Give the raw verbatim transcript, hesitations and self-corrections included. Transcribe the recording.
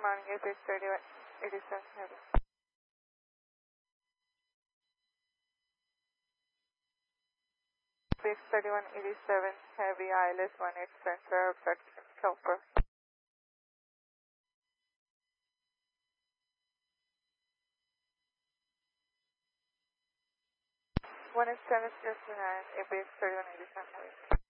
morning, A P X thirty-one eighty-seven heavy. A P X thirty-one eighty-seven heavy, I L S one eight center, chopper. one eight seven zero two nine, A P X thirty-one eighty-seven heavy.